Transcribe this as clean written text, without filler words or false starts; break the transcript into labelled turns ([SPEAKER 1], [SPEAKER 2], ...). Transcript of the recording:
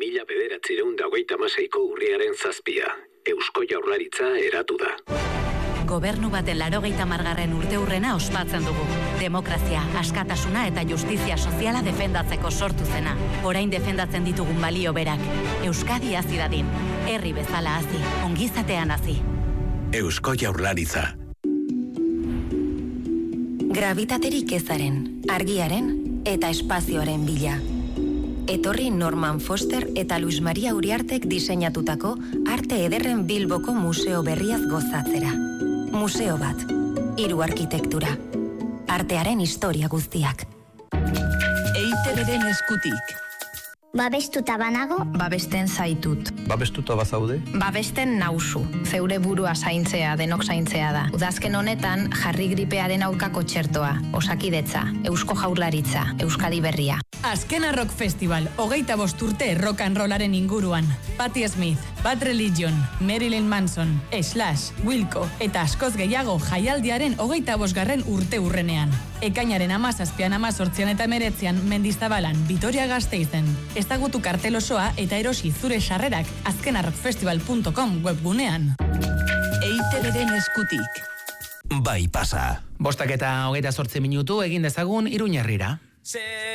[SPEAKER 1] 1926ko urriaren 7. Eusko Jaurlaritza eratu da.
[SPEAKER 2] Gobernu baten 80. urteurrena ospatzen dugu. Demokrazia, askatasuna eta justizia soziala defendatzeko sortu zena. Orain defendatzen ditugun balio berak. Euskadi hazi dadin. Herri bezala hazi, ongizatean hazi.
[SPEAKER 1] Eusko Jaurlaritza.
[SPEAKER 3] Gravitaterik ezaren, argiaren eta espazioaren bila. Etorri Norman Foster eta Luis Maria Uriartek diseinatutako arte ederren Bilboko museo berriaz gozatzera. Museo bat, 3 arkitektura. Artearen historia guztiak.
[SPEAKER 4] EITB-ren eskutik.
[SPEAKER 5] Babestuta banago,
[SPEAKER 4] babesten zaitut.
[SPEAKER 6] Babestuta bazaude?
[SPEAKER 4] Babesten nauzu. Zeure burua zaintzea, denok zaintzea da. Udazken honetan, jarri gripearen aurkako txertoa. Osakidetza, Eusko Jaurlaritza, Euskadi Berria.
[SPEAKER 7] Azkena Rock Festival, 25 urte rock and rollaren inguruan. Patti Smith, Bad Religion, Marilyn Manson, Slash, Wilco eta askoz gehiago jaialdiaren 25. urte urrenean. Ekainaren 17, 18 eta 19 Mendizabalan, Vitoria-Gasteizen. Ezagutu kartel osoa eta erosi zure sarrerak azkenarrockfestival.com webgunean.
[SPEAKER 4] EITB-ren eskutik.
[SPEAKER 8] Bai pasa.
[SPEAKER 9] 5:28 minutu egin dezagun Iruñerrira.